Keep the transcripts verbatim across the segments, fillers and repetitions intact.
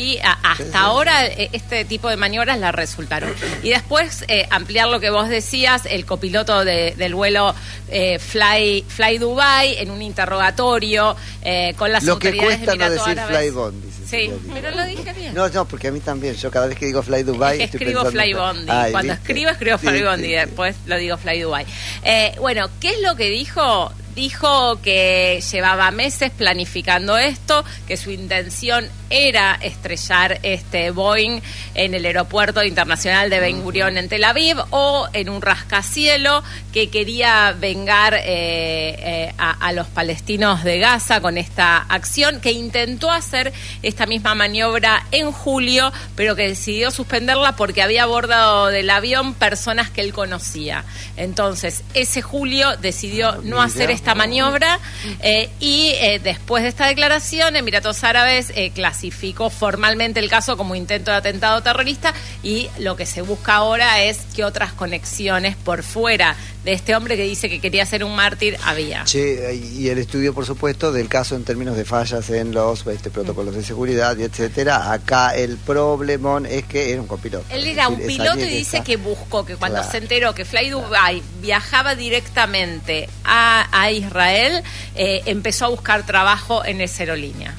sí, a, hasta sí, sí. ahora este tipo de maniobras la resultaron. Y después, eh, ampliar lo que vos decías, el copiloto de, del vuelo eh, Fly, Fly Dubai, en un interrogatorio eh, con las lo autoridades Emiratos no decir Árabes. Fly Bond, dice. Sí, pero lo dije bien. No, no, porque a mí también, yo cada vez que digo Fly Dubai es que estoy escribo pensando Fly Bondi. Ay, Cuando ¿viste? escribo, escribo Fly Sí, Bondi, sí, después lo digo Fly Dubai. Eh, bueno, ¿qué es lo que dijo? Dijo que llevaba meses planificando esto, que su intención era estrellar este Boeing en el aeropuerto internacional de Ben Gurion en Tel Aviv o en un rascacielo, que quería vengar eh, eh, a, a los palestinos de Gaza con esta acción, que intentó hacer esta misma maniobra en julio, pero que decidió suspenderla porque había a bordo del avión personas que él conocía. Entonces, ese julio decidió no hacer esta maniobra eh, y eh, después de esta declaración, Emiratos Árabes eh, clasificó formalmente el caso como intento de atentado terrorista, y lo que se busca ahora es que otras conexiones por fuera de este hombre que dice que quería ser un mártir había. Che, y el estudio, por supuesto, del caso en términos de fallas en los este, protocolos de seguridad y etcétera. Acá el problemón es que era un copiloto. Él era es un decir, piloto y esa... dice que buscó, que cuando claro. se enteró que Fly Dubai viajaba directamente a, a Israel, eh, empezó a buscar trabajo en esa aerolínea.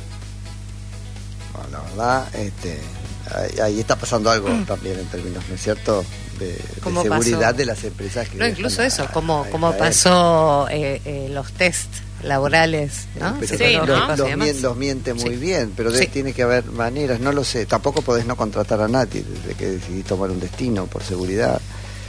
Bueno, la verdad, este, ahí, ahí está pasando algo mm. también en términos, ¿no es cierto?, de, de seguridad pasó? de las empresas que no incluso eso, a, cómo, a cómo pasó eh, eh, los test laborales, ¿no? Pero sí, los, ¿no? los, los, mien, los miente muy sí. bien, pero sí. tiene que haber maneras, no lo sé, tampoco podés no contratar a nadie desde que decidís tomar un destino por seguridad,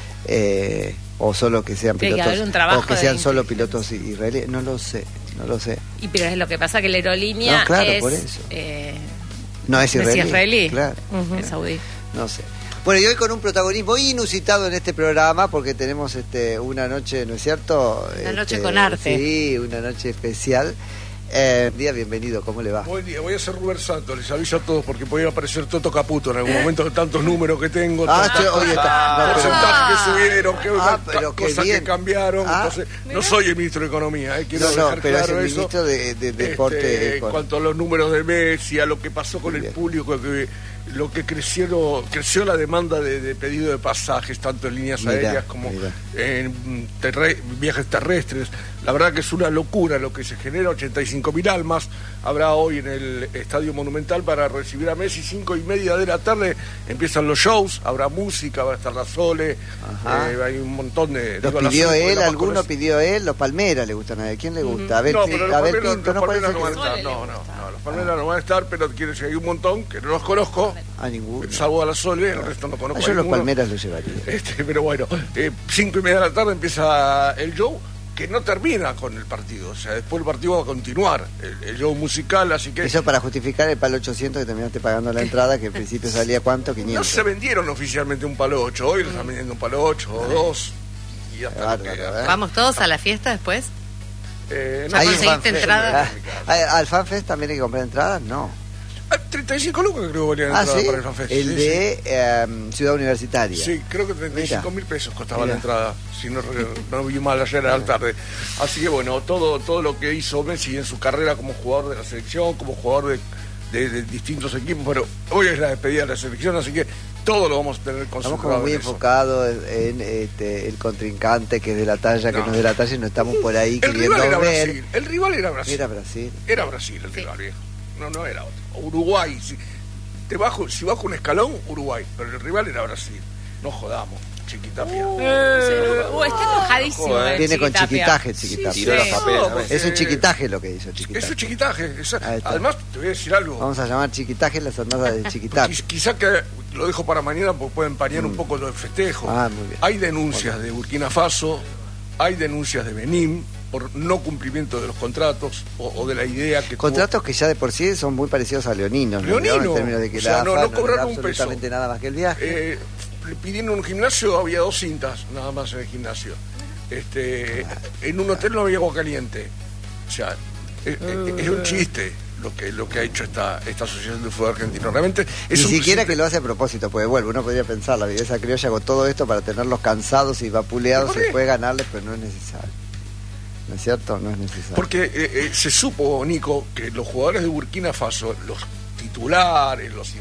eh, o solo que sean pilotos, que o que sean solo pilotos israelíes, no lo sé, no lo sé. Y pero es lo que pasa que la aerolínea no, claro, es por eso. Eh, no es israelí, es israelí. Claro. Uh-huh. Es saudí. No sé. Bueno, y hoy con un protagonismo inusitado en este programa, porque tenemos este una noche, ¿no es cierto? Una este, noche con arte. Sí, una noche especial. Eh, día, bienvenido, ¿cómo le va? Buen día, voy a ser Ruber Santos, les aviso a todos porque podría aparecer Toto Caputo en algún momento de tantos números que tengo, ah, tantas, che, oye, está, no, porcentajes pero... que subieron, que, ah, pero cosas que cambiaron, ah, entonces no soy el ministro de Economía, eh, quiero no, no, dejar pero claro es el eso. ministro de, de Deporte. Este, en cuanto a los números de Messi, a lo que pasó con Muy el bien. público, que lo que crecieron, creció la demanda de, de pedido de pasajes, tanto en líneas Mirá, aéreas como mirá. en terre, viajes terrestres. La verdad que es una locura lo que se genera, ochenta y cinco mil almas habrá hoy en el Estadio Monumental para recibir a Messi. Cinco y media de la tarde empiezan los shows, habrá música, va a estar la Sole, eh, hay un montón de... ¿Los digo, pidió Sole, él? la ¿Alguno conoce. pidió él? ¿Los Palmeras le gustan a él? ¿Quién le gusta? A ver, no, si, pero a los ver Palmeras, Pinto, los ¿no parece Palmeras no van a que... estar, no, no, no, los Palmeras no van a estar, pero quiero decir, hay un montón que no los conozco, A ninguno. salvo a la Sole, el resto no conozco. Ah, yo a los ninguno. Palmeras los llevaría. Este, pero bueno, eh, cinco y media de la tarde empieza el show, que no termina con el partido, o sea, después el partido va a continuar, el, el show musical, así que... Eso para justificar el palo ochocientos que terminaste pagando la entrada, que en principio salía ¿cuánto? No quinientos. se vendieron oficialmente un palo ocho, hoy lo están vendiendo un palo ocho o dos, y hasta Bárbaro, lo que- ¿eh? ¿Vamos todos a la fiesta después? Eh, ¿Ya Hay un conseguiste fanfest. entrada? Ah, ¿al FanFest también hay que comprar entradas? No. Ah, treinta y cinco lucas creo que valían Ah, entrada ¿sí? para el FanFest. El Sí, de eh, Ciudad Universitaria. sí. Sí, creo que treinta y cinco mil pesos costaba Mira. la entrada, si no, no vi mal ayer a la tarde. Así que bueno, todo todo lo que hizo Messi en su carrera como jugador de la selección, como jugador de, de, de distintos equipos, pero hoy es la despedida de la selección, así que todo lo vamos a tener Estamos concentrado como muy en eso. enfocados en, en, este, el contrincante que es de la talla, que No. no es de la talla, y no estamos por ahí El queriendo rival era ver. Brasil, el rival era Brasil. Era Brasil. Era Brasil el rival, viejo. No, no era otro. Uruguay, si, te bajo, si bajo un escalón, Uruguay, pero el rival era Brasil. No jodamos, Chiquitapia. Uh, uh, está enojadísimo. Joder. el Viene con Chiquitapia. chiquitaje, chiquitaje. Sí, Tiró los sí. papeles, No, ¿sabes? Es un Eh, chiquitaje lo que hizo chiquitaje. Eso es chiquitaje. esa- Ahí está. además, te voy a decir algo. Vamos a llamar chiquitaje las jornadas de chiquitaje. Quiz- Quizá que lo dejo para mañana porque puede empañar Mm. un poco los festejos. Ah, muy bien. Hay denuncias de Burkina Faso, hay denuncias de Benín por no cumplimiento de los contratos o, o de la idea que Contratos que ya de por sí son muy parecidos a leoninos, ¿no? Leonino. En términos de que O sea, la no- AFA no no, le da cobraron un absolutamente peso. nada más que el viaje. Eh, le pidieron un gimnasio, había dos cintas nada más en el gimnasio. Este, en un hotel no había agua caliente. O sea, es, es- es un chiste lo que lo que ha hecho esta esta asociación de fútbol argentino. Realmente es Ni un siquiera presidente- que lo hace a propósito, porque vuelve, uno podría pensar, la belleza criolla con todo esto para tenerlos cansados y vapuleados, ¿Por se qué? puede ganarles, pero no es necesario. ¿No es cierto? No es necesario. Porque eh, eh, se supo, Nico, que los jugadores de Burkina Faso, los titulares, los